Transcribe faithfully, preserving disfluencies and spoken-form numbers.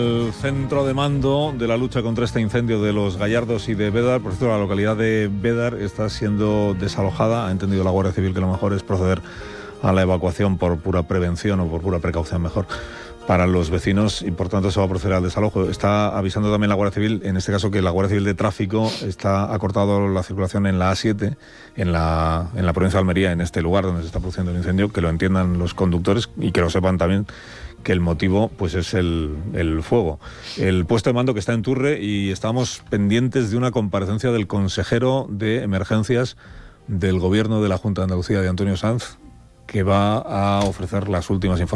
El centro de mando de la lucha contra este incendio de Los Gallardos y de Bédar, por cierto, la localidad de Bédar está siendo desalojada. Ha entendido la Guardia Civil que lo mejor es proceder a la evacuación por pura prevención o por pura precaución mejor para los vecinos y por tanto se va a proceder al desalojo. Está avisando también la Guardia Civil, en este caso, que la Guardia Civil de Tráfico está ha cortado la circulación en la A siete, en la, en la provincia de Almería, en este lugar donde se está produciendo el incendio, que lo entiendan los conductores y que lo sepan también que el motivo pues es el, el fuego. El puesto de mando que está en Turre, y estamos pendientes de una comparecencia del consejero de emergencias del gobierno de la Junta de Andalucía, de Antonio Sanz, que va a ofrecer las últimas informaciones.